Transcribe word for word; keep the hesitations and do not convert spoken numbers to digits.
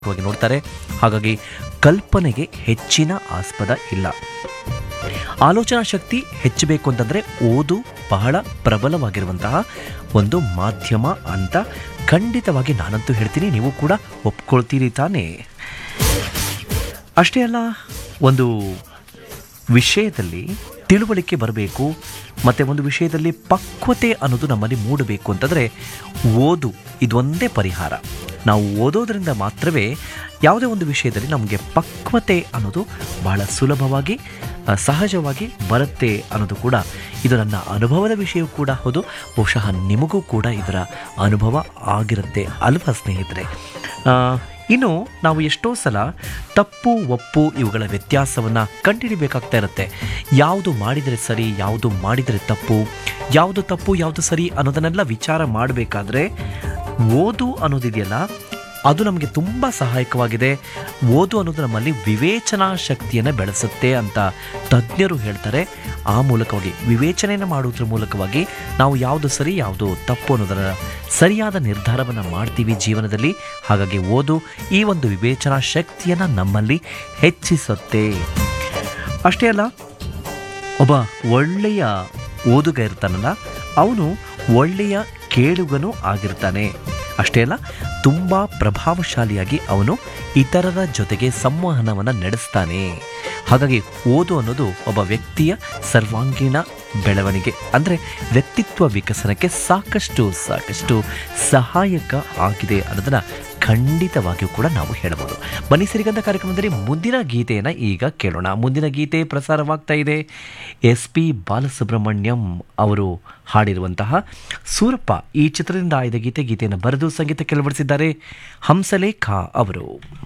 ವಾಗಿ ನೋಡ್ತಾರೆ. ಹಾಗಾಗಿ ಕಲ್ಪನೆಗೆ ಹೆಚ್ಚಿನ ಆಸ್ಪದ ಇಲ್ಲ. ಆಲೋಚನಾ ಶಕ್ತಿ ಹೆಚ್ಚಬೇಕು ಅಂತಂದರೆ ಓದು ಬಹಳ ಪ್ರಬಲವಾಗಿರುವಂತಹ ಒಂದು ಮಾಧ್ಯಮ ಅಂತ ಖಂಡಿತವಾಗಿ ನಾನಂತೂ ಹೇಳ್ತೀನಿ, ನೀವು ಕೂಡ ಒಪ್ಕೊಳ್ತೀರಿ ತಾನೇ. ಅಷ್ಟೇ ಅಲ್ಲ, ಒಂದು ವಿಷಯದಲ್ಲಿ ತಿಳುವಳಿಕೆ ಬರಬೇಕು ಮತ್ತು ಒಂದು ವಿಷಯದಲ್ಲಿ ಪಕ್ವತೆ ಅನ್ನೋದು ನಮ್ಮಲ್ಲಿ ಮೂಡಬೇಕು ಅಂತಂದರೆ ಓದು ಇದೊಂದೇ ಪರಿಹಾರ. ನಾವು ಓದೋದ್ರಿಂದ ಮಾತ್ರವೇ ಯಾವುದೇ ಒಂದು ವಿಷಯದಲ್ಲಿ ನಮಗೆ ಪಕ್ವತೆ ಅನ್ನೋದು ಬಹಳ ಸುಲಭವಾಗಿ ಸಹಜವಾಗಿ ಬರುತ್ತೆ ಅನ್ನೋದು ಕೂಡ ಇದು ನನ್ನ ಅನುಭವದ ವಿಷಯ ಕೂಡ ಹೌದು. ಬಹುಶಃ ನಿಮಗೂ ಕೂಡ ಇದರ ಅನುಭವ ಆಗಿರುತ್ತೆ ಅಲ್ವಾ ಸ್ನೇಹಿತರೆ? ಇನ್ನು ನಾವು ಎಷ್ಟೋ ಸಲ ತಪ್ಪು ಒಪ್ಪು ಇವುಗಳ ವ್ಯತ್ಯಾಸವನ್ನು ಕಂಡುಹಿಡಿಬೇಕಾಗ್ತಾ ಇರುತ್ತೆ. ಯಾವುದು ಮಾಡಿದರೆ ಸರಿ, ಯಾವುದು ಮಾಡಿದರೆ ತಪ್ಪು, ಯಾವುದು ತಪ್ಪು ಯಾವುದು ಸರಿ ಅನ್ನೋದನ್ನೆಲ್ಲ ವಿಚಾರ ಮಾಡಬೇಕಾದ್ರೆ ಓದು ಅನ್ನೋದಿದೆಯಲ್ಲ, ಅದು ನಮಗೆ ತುಂಬ ಸಹಾಯಕವಾಗಿದೆ. ಓದು ಅನ್ನೋದು ನಮ್ಮಲ್ಲಿ ವಿವೇಚನಾ ಶಕ್ತಿಯನ್ನು ಬೆಳೆಸುತ್ತೆ ಅಂತ ತಜ್ಞರು ಹೇಳ್ತಾರೆ. ಆ ಮೂಲಕವಾಗಿ ವಿವೇಚನೆಯನ್ನು ಮಾಡುವುದರ ಮೂಲಕವಾಗಿ ನಾವು ಯಾವುದು ಸರಿ ಯಾವುದು ತಪ್ಪು ಅನ್ನೋದರ ಸರಿಯಾದ ನಿರ್ಧಾರವನ್ನು ಮಾಡ್ತೀವಿ ಜೀವನದಲ್ಲಿ. ಹಾಗಾಗಿ ಓದು ಈ ಒಂದು ವಿವೇಚನಾ ಶಕ್ತಿಯನ್ನು ನಮ್ಮಲ್ಲಿ ಹೆಚ್ಚಿಸುತ್ತೆ. ಅಷ್ಟೇ ಅಲ್ಲ, ಒಬ್ಬ ಒಳ್ಳೆಯ ಓದುಗ ಇರ್ತಾನಲ್ಲ, ಅವನು ಒಳ್ಳೆಯ ಕೇಳುಗನೂ ಆಗಿರ್ತಾನೆ. ಅಷ್ಟೇ ಅಲ್ಲ, ತುಂಬ ಪ್ರಭಾವಶಾಲಿಯಾಗಿ ಅವನು ಇತರರ ಜೊತೆಗೆ ಸಂವಹನವನ್ನು ನಡೆಸ್ತಾನೆ. ಹಾಗಾಗಿ ಓದು ಅನ್ನೋದು ಒಬ್ಬ ವ್ಯಕ್ತಿಯ ಸರ್ವಾಂಗೀಣ ಬೆಳವಣಿಗೆ ಅಂದರೆ ವ್ಯಕ್ತಿತ್ವ ವಿಕಸನಕ್ಕೆ ಸಾಕಷ್ಟು ಸಾಕಷ್ಟು ಸಹಾಯಕ ಆಗಿದೆ ಅನ್ನೋದನ್ನು ಖಂಡಿತವಾಗಿಯೂ ಕೂಡ ನಾವು ಹೇಳಬಹುದು. ಬನ್ನಿ ಸಿರಿಗಂಧ ಕಾರ್ಯಕ್ರಮದಲ್ಲಿ ಮುಂದಿನ ಗೀತೆಯನ್ನು ಈಗ ಕೇಳೋಣ. ಮುಂದಿನ ಗೀತೆ ಪ್ರಸಾರವಾಗ್ತಾ ಇದೆ. ಎಸ್ ಪಿ ಬಾಲಸುಬ್ರಹ್ಮಣ್ಯಂ ಅವರು ಹಾಡಿರುವಂತಹ ಸೂರಪ್ಪ ಈ ಚಿತ್ರದಿಂದ ಆಯ್ದ ಗೀತೆ. ಗೀತೆಯನ್ನು ಬರೆದು ಸಂಗೀತ ಕೆಳವಡಿಸಿದ್ದಾರೆ ಹಂಸಲೇಖ ಅವರು.